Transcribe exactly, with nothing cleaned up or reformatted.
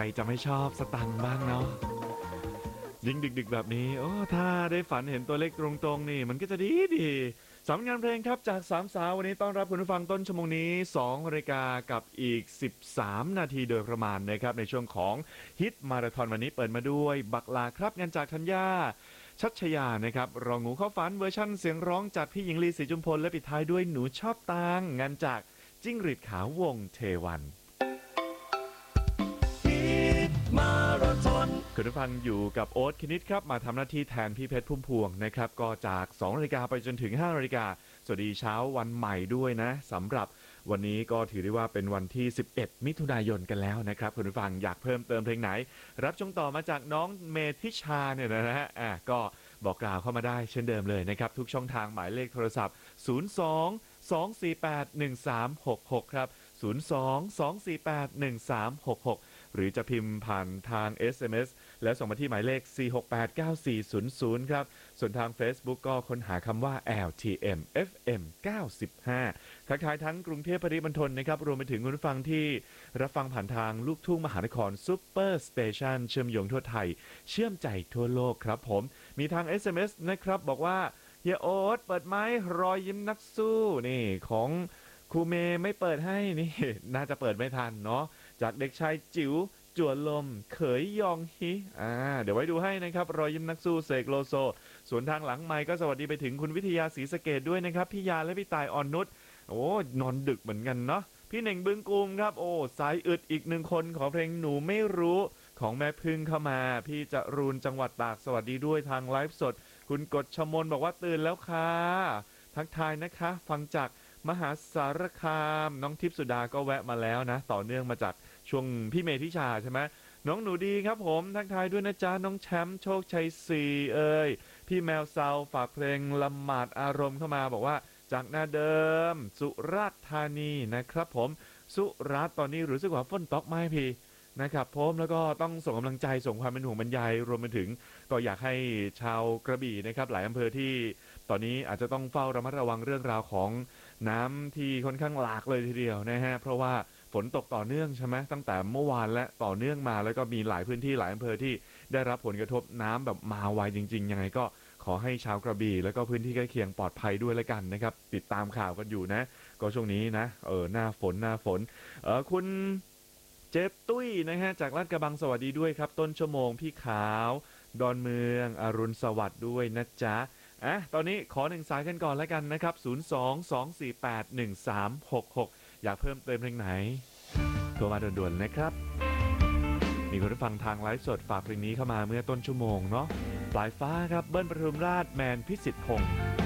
จะไม่ชอบสตังค์บ้างเนาะยิ่งดึกๆแบบนี้โอ้ถ้าได้ฝันเห็นตัวเลขตรงๆนี่มันก็จะดีดีสำงานเพลงครับจากสามสาววันนี้ต้อนรับคุณผู้ฟังต้นชั่วโมงนี้สองนาฬิกากับอีกสิบสามนาทีโดยประมาณนะครับในช่วงของฮิตมาราธอนวันนี้เปิดมาด้วยบักลาครับงานจากธัญญาชัชยานะครับรองงูเข้าฝันเวอร์ชั่นเสียงร้องจากพี่หญิงลีศรีจุมพลและปิดท้ายด้วยหนูชอบตังงานจากจิ้งหรีดขาววงเทวันคุณผู้ฟังอยู่กับโอ๊ตคณิตครับมาทำหน้าที่แทนพี่เพชรพุ่มพวงนะครับก็จากสองนาฬิกาไปจนถึงห้านาฬิกาสวัสดีเช้าวันใหม่ด้วยนะสำหรับวันนี้ก็ถือได้ว่าเป็นวันที่สิบเอ็ดมิถุนายนกันแล้วนะครับคุณผู้ฟังอยากเพิ่มเติมเพลงไหนรับช่วงต่อมาจากน้องเมธิชาเนี่ยนะฮะอ่ะก็บอกกล่าวเข้ามาได้เช่นเดิมเลยนะครับทุกช่องทางหมายเลขโทรศัพท์ศูนย์ สอง สอง สี่ แปด หนึ่ง สาม หก หกครับศูนย์ สอง สอง สี่ แปด หนึ่ง สาม หก หกหรือจะพิมพ์ผ่านทาง เอส เอ็ม เอส แล้วส่งมาที่หมายเลข สี่ หก แปด เก้า สี่ ศูนย์ ศูนย์ ครับส่วนทาง Facebook ก็ค้นหาคำว่า แอล ที เอ็ม เอฟ เอ็ม เก้าสิบห้า ทักทายทั้งกรุงเทพปริมณฑลนะครับรวมไปถึงคุณผู้ฟังที่รับฟังผ่านทางลูกทุ่งมหานครซุปเปอร์สเตชันเชื่อมโยงทั่วไทยเชื่อมใจทั่วโลกครับผมมีทาง เอส เอ็ม เอส นะครับบอกว่าเฮียโอ๊ตเปิดไม้รอยยิ้มนักสู้นี่ของครูเมย์ไม่เปิดให้นี่น่าจะเปิดไม่ทันเนาะจากเด็กชายจิ๋วจวนลมเขยยองฮิอ่าเดี๋ยวไว้ดูให้นะครับรอยยิ้มนักสู้เสกโลโซส่วนทางหลังไมค์ก็สวัสดีไปถึงคุณวิทยาศรีสะเกดด้วยนะครับพี่ยาและพี่ตายอ่อนนุชโอ้นอนดึกเหมือนกันเนาะพี่เน่งบึงกูมครับโอ้สายอึดอีกหนึ่งคนขอเพลงหนูไม่รู้ของแม่พึ่งเข้ามาพี่จรูนจังหวัดตากสวัสดีด้วยทางไลฟ์สดคุณกฎชมนบอกว่าตื่นแล้วค่ะทักทายนะคะฟังจากมหาสารคามน้องทิพสุดาก็แวะมาแล้วนะต่อเนื่องมาจากช่วงพี่เมธิชาใช่ไหมน้องหนูดีครับผมทักทายด้วยนะจ๊ะน้องแชมป์โชคชัยศรีเอ้ยพี่แมวเซาฝากเพลงละหมาดอารมณ์เข้ามาบอกว่าจากหน้าเดิมสุราษฎร์ธานีนะครับผมสุราษฎร์ตอนนี้รู้สึกว่าฝนตกไหมพี่นะครับผมแล้วก็ต้องส่งกำลังใจส่งความเป็นห่วงบรรยายรวมไปถึงก็อยากให้ชาวกระบี่นะครับหลายอำเภอที่ตอนนี้อาจจะต้องเฝ้าระมัดระวังเรื่องราวของน้ำที่ค่อนข้างหลากเลยทีเดียวนะฮะเพราะว่าฝนตกต่อเนื่องใช่ไหมตั้งแต่เมื่อวานและต่อเนื่องมาแล้วก็มีหลายพื้นที่หลายอำเภอที่ได้รับผลกระทบน้ำแบบมาไวจริงๆยังไงก็ขอให้ชาวกระบี่แล้วก็พื้นที่ใกล้เคียงปลอดภัยด้วยแล้วกันนะครับติดตามข่าวกันอยู่นะก็ช่วงนี้นะเออหน้าฝนหน้าฝนเออคุณเจ็บตุ้ยนะฮะจากลาดกระบังสวัสดีด้วยครับต้นชั่วโมงพี่ขาวดอนเมืองอรุณสวัสดิ์ด้วยนะจ๊ะอ่ะตอนนี้ขอหนึ่งสายกันก่อนแล้วกันนะครับศูนย์ สอง สอง สี่ แปด หนึ่ง สาม หก หกอยากเพิ่มเติมเพลงไหนโทรมาด่วนๆนะครับมีคนฟังทางไลฟ์สดฝากเพลงนี้เข้ามาเมื่อต้นชั่วโมงเนาะปลายฟ้าครับเบิ้ลปทุมราชแมนพิสิทธิ์พงษ์